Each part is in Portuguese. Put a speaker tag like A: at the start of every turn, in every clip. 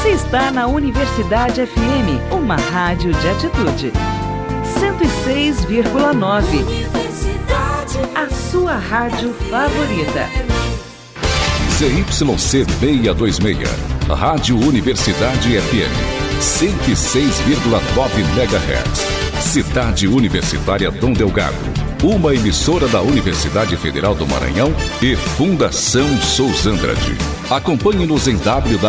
A: Você está na Universidade FM, uma rádio de atitude. 106,9. A sua rádio favorita.
B: ZYC 626, Rádio Universidade FM, 106,9 MHz. Cidade Universitária Dom Delgado, uma emissora da Universidade Federal do Maranhão e Fundação Sousandrade. Acompanhe-nos em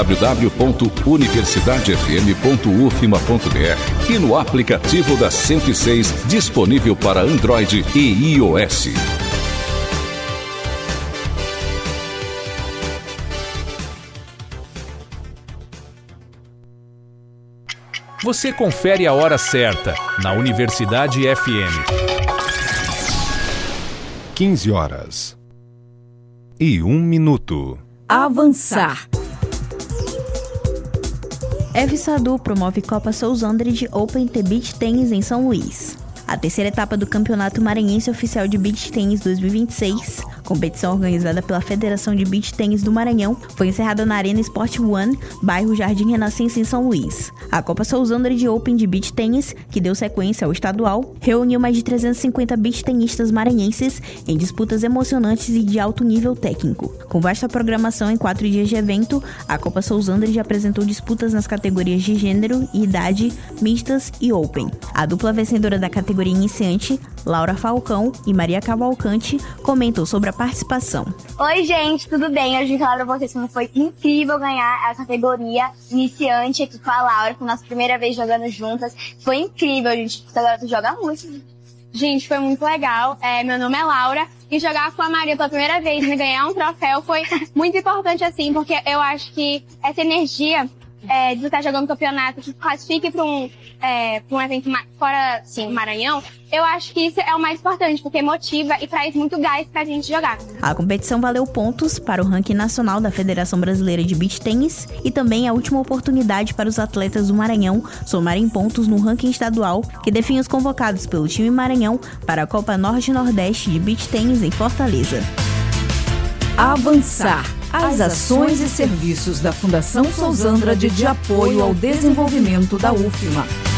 B: www.universidadefm.ufma.br e no aplicativo da 106, disponível para Android e iOS.
C: Você confere a hora certa na Universidade FM.
D: 15 horas e 1 minuto.
E: Avançar. FSADU promove Copa Sousandrade Open The Beach Tennis em São Luís. A terceira etapa do Campeonato Maranhense Oficial de Beach Tennis 2026, competição organizada pela Federação de Beach Tennis do Maranhão, foi encerrada na Arena Sport One, bairro Jardim Renascença, em São Luís. A Copa Sousandrade Open de Beach Tennis, que deu sequência ao estadual, reuniu mais de 350 beach tenistas maranhenses em disputas emocionantes e de alto nível técnico. Com vasta programação em 4 dias de evento, a Copa Sousandrade apresentou disputas nas categorias de gênero e idade, mistas e open. A dupla vencedora da categoria iniciante, Laura Falcão e Maria Cavalcante, comentou sobre a participação.
F: Oi, gente, tudo bem? Eu vim falar pra vocês como foi incrível ganhar a categoria iniciante aqui com a Laura, foi a nossa primeira vez jogando juntas. Foi incrível, gente. Agora tu joga muito.
G: Gente, foi muito legal. Meu nome é Laura e jogar com a Maria pela primeira vez e ganhar um troféu foi muito importante, assim, porque eu acho que essa energia de estar jogando campeonato que classifique para um evento fora, sim, Maranhão, eu acho que isso é o mais importante, porque motiva e traz muito gás pra gente jogar.
E: A competição valeu pontos para o ranking nacional da Federação Brasileira de Beach Tennis e também a última oportunidade para os atletas do Maranhão somarem pontos no ranking estadual, que define os convocados pelo time Maranhão para a Copa Norte-Nordeste de Beach Tennis em Fortaleza.
A: Avançar. As ações e serviços da Fundação Sousandrade de apoio ao desenvolvimento da UFMA.